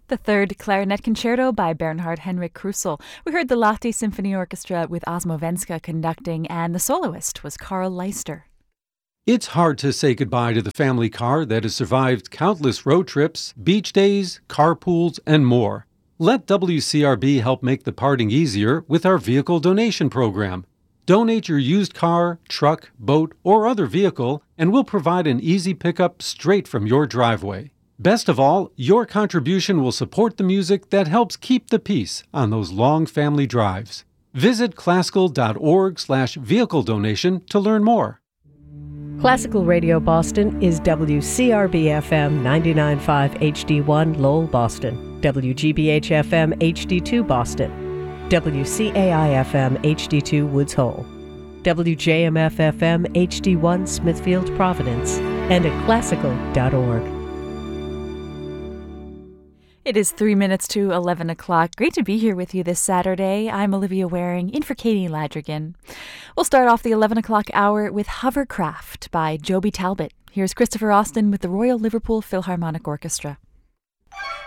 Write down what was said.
The third clarinet concerto by Bernhard Henrik Krusel. We heard the Lahti Symphony Orchestra with Osmo Venska conducting, and the soloist was Carl Leister. It's hard to say goodbye to the family car that has survived countless road trips, beach days, carpools, and more. Let WCRB help make the parting easier with our vehicle donation program. Donate your used car, truck, boat, or other vehicle, and we'll provide an easy pickup straight from your driveway. Best of all, your contribution will support the music that helps keep the peace on those long family drives. Visit classical.org/vehicle donation to learn more. Classical Radio Boston is WCRB-FM 99.5 HD1 Lowell, Boston, WGBH-FM HD2 Boston, WCAI-FM HD2 Woods Hole, WJMF-FM HD1 Smithfield, Providence, and at classical.org. It is 3 minutes to 11 o'clock. Great to be here with you this Saturday. I'm Olivia Waring, in for Katie Ladrigan. We'll start off the 11 o'clock hour with Hovercraft by Joby Talbot. Here's Christopher Austin with the Royal Liverpool Philharmonic Orchestra.